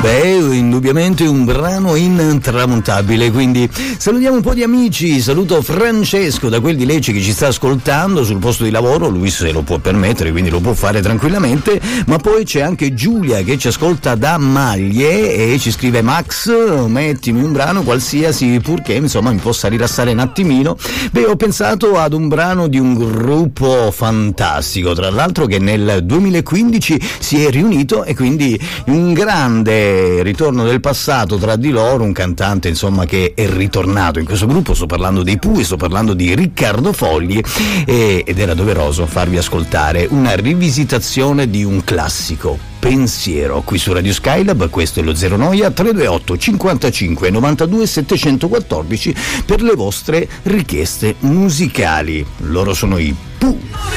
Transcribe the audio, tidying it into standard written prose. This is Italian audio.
Indubbiamente un brano intramontabile, quindi salutiamo un po' di amici. Saluto Francesco da quel di Lecce che ci sta ascoltando sul posto di lavoro, lui se lo può permettere, quindi lo può fare tranquillamente. Ma poi c'è anche Giulia che ci ascolta da Maglie e ci scrive: Max, mettimi un brano qualsiasi purché insomma mi possa rilassare un attimino. Ho pensato ad un brano di un gruppo fantastico, tra l'altro, che nel 2015 si è riunito, e quindi un grande ritorno del passato tra di loro, un cantante insomma che è ritornato in questo gruppo. Sto parlando dei Pooh, sto parlando di Riccardo Fogli, ed era doveroso farvi ascoltare una rivisitazione di un classico, Pensiero, qui su Radio Skylab. Questo è lo Zero Noia, 328 55 92 714 per le vostre richieste musicali. Loro sono i Pooh.